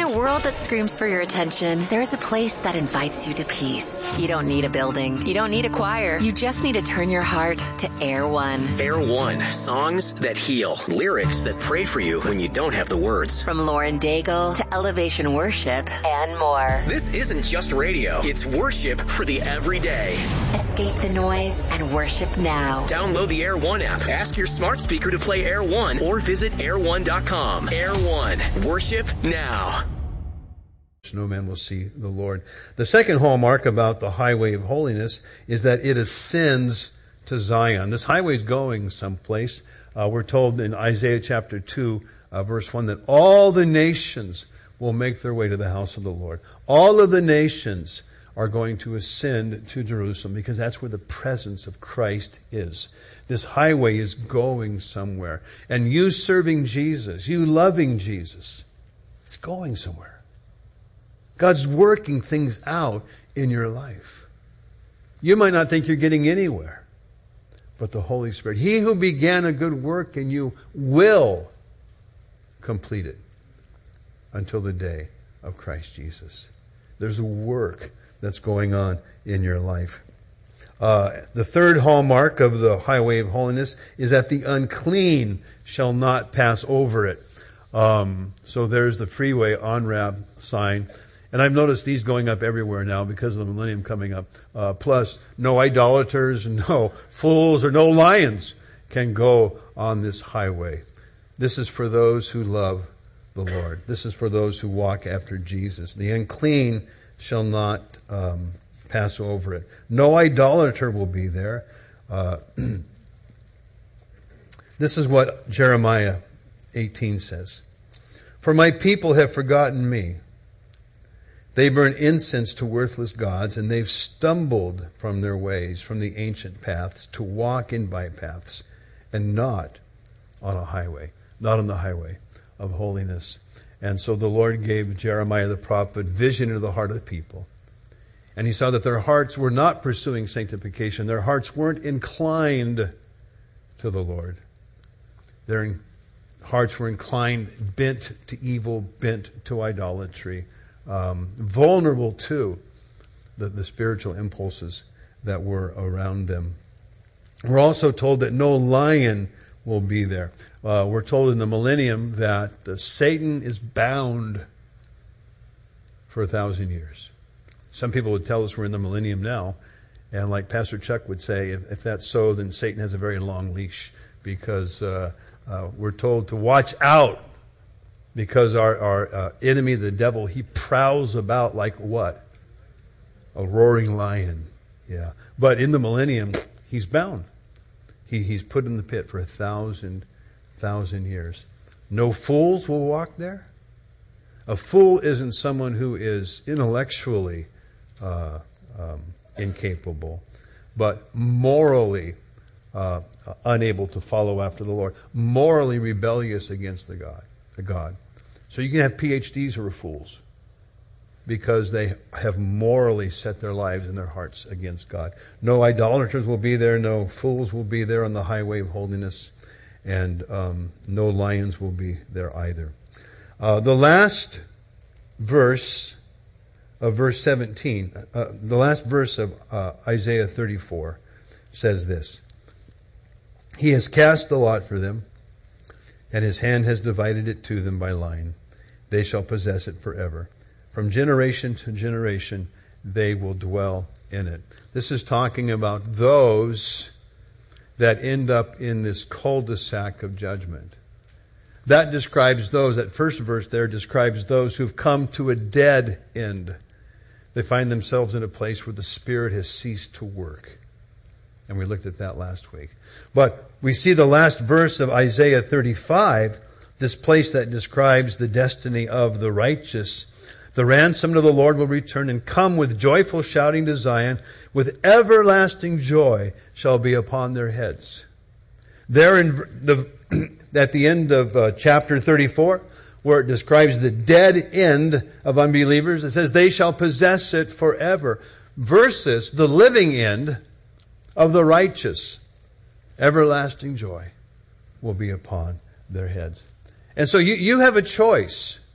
a world that screams for your attention, there is a place that invites you to peace. You don't need a building. You don't need a choir. You just need to turn your heart to Air One. Air One. Songs that heal. Lyrics that pray for you when you don't have the words. From Lauren Daigle to Elevation Worship and more. This isn't just radio. It's worship for the everyday. Escape the noise and worship now. Download the Air One app. Ask your smart speaker to play Air One or visit air1.com. Air One. Worship now. No man will see the Lord. The second hallmark about the highway of holiness is that it ascends to Zion. This highway is going someplace. We're told in Isaiah chapter 2, verse 1, that all the nations will make their way to the house of the Lord. All of the nations are going to ascend to Jerusalem because that's where the presence of Christ is. This highway is going somewhere. And you serving Jesus, you loving Jesus, it's going somewhere. God's working things out in your life. You might not think you're getting anywhere, but the Holy Spirit, He who began a good work in you will complete it until the day of Christ Jesus. There's a work that's going on in your life. The third hallmark of the highway of holiness is that the unclean shall not pass over it. So there's the freeway on-ramp sign. And I've noticed these going up everywhere now because of the millennium coming up. Plus, no idolaters, no fools, or no lions can go on this highway. This is for those who love the Lord. This is for those who walk after Jesus. The unclean shall not pass over it. No idolater will be there. This is what Jeremiah 18 says. For my people have forgotten me. They burn incense to worthless gods, and they've stumbled from their ways, from the ancient paths, to walk in bypaths, and not on a highway, not on the highway of holiness. And so the Lord gave Jeremiah the prophet vision into the heart of the people. And he saw that their hearts were not pursuing sanctification. Their hearts weren't inclined to the Lord. Their hearts were inclined, bent to evil, bent to idolatry, vulnerable to the spiritual impulses that were around them. We're also told that no lion will be there. We're told in the millennium that Satan is bound for 1,000 years. Some people would tell us we're in the millennium now, and like Pastor Chuck would say, if that's so, then Satan has a very long leash, because we're told to watch out, because our enemy, the devil, he prowls about like what? A roaring lion. Yeah. But in the millennium, he's bound. He's put in the pit for 1,000 years. No fools will walk there. A fool isn't someone who is intellectually incapable, but morally unable to follow after the Lord, morally rebellious against the God. So you can have PhDs who are fools because they have morally set their lives and their hearts against God. No idolaters will be there. No fools will be there on the highway of holiness. And no lions will be there either. The last verse of verse 17, the last verse of Isaiah 34 says this. He has cast the lot for them, and his hand has divided it to them by line. They shall possess it forever. From generation to generation, they will dwell in it. This is talking about those that end up in this cul-de-sac of judgment. That describes those, that first verse there describes those who've come to a dead end. They find themselves in a place where the Spirit has ceased to work. And we looked at that last week. But we see the last verse of Isaiah 35, this place that describes the destiny of the righteous. The ransomed of the Lord will return and come with joyful shouting to Zion. With everlasting joy shall be upon their heads. There at the end of chapter 34, where it describes the dead end of unbelievers, it says they shall possess it forever. Versus the living end of the righteous. Everlasting joy will be upon their heads. And so you have a choice.